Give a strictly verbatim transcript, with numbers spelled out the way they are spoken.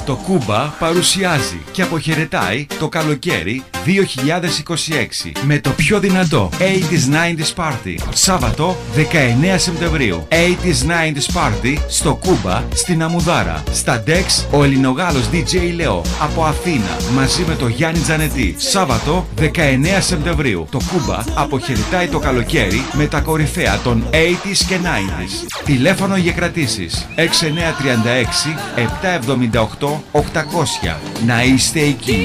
Το Κούμπα παρουσιάζει και αποχαιρετάει το καλοκαίρι δύο χιλιάδες είκοσι έξι με το πιο δυνατό ογδόντα ενενήντα Party. Σάββατο δεκαεννέα Σεπτεμβρίου. ογδόντα ενενήντα Party στο Κούμπα στην Αμουδάρα. Στα Dex ο Ελληνογάλος ντι τζέι Leo από Αθήνα μαζί με το Γιάννη Τζανετή. Σάββατο δεκαεννέα Σεπτεμβρίου. Το Κούμπα αποχαιρετάει το καλοκαίρι με τα κορυφαία των ογδόντα και ενενήντα. Τηλέφωνο για κρατήσεις έξι εννέα τρία έξι επτά εβδομήντα οκτώ οκτακόσια. Να είστε εκεί.